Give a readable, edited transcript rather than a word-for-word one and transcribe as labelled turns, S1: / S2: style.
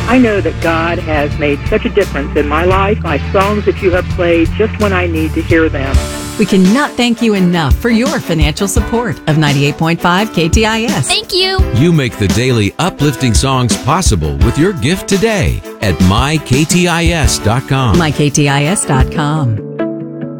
S1: I know that God has made such a difference in my life, my songs that you have played just when I need to hear them.
S2: We cannot thank you enough for your financial support of 98.5 KTIS.
S3: Thank you.
S4: You make the daily uplifting songs possible with your gift today at myktis.com.
S2: myktis.com.